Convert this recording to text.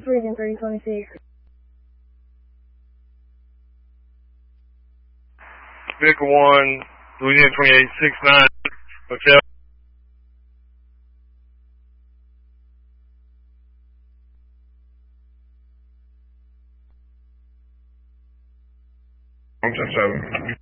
Region 3026. Vehicle 1, Louisiana 2869, hotel. I'm 7.